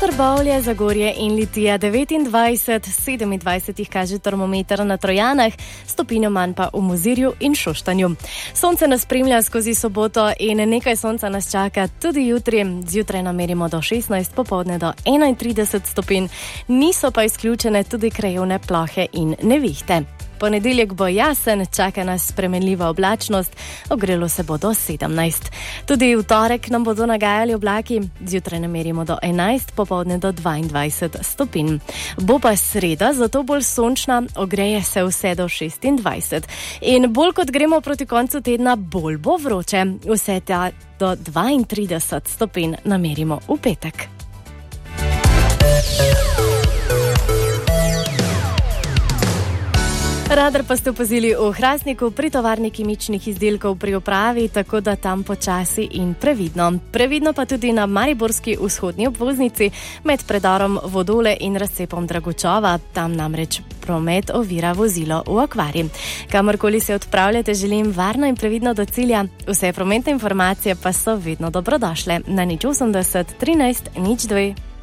Trbovlje, Zagorje in Litija 29, 27 kaže termometer na Trojanah, stopinjo manj pa v Mozirju in Šoštanju. Sonce nas spremlja skozi soboto in nekaj sonca nas čaka tudi jutri. Zjutraj namerimo do 16, popoldne do 31 stopinj, niso pa izključene tudi krajevne plohe in nevihte. Ponedeljek bo jasen, čaka nas spremenljiva oblačnost, ogrelo se bo do 17. Tudi v torek nam bodo nagajali oblaki, zjutraj namerimo do 11, popoldne do 22 stopinj. Bo pa sreda, zato bolj sončna, ogreje se vse do 26. In bolj kot gremo proti koncu tedna, bolj bo vroče, vse do 32 stopinj namerimo v petek. Radar pa ste opazili v Hrastniku pri tovarni kemičnih izdelkov pri upravi, tako da tam počasi in previdno. Previdno pa tudi na mariborski vzhodni obvoznici med predorom Vodole in razcepom Dragočova, tam namreč promet ovira vozilo v akvarij. Kamorkoli se odpravljate, želim varno in previdno do cilja. Vse prometne informacije pa so vedno dobrodošle na 080 13 02.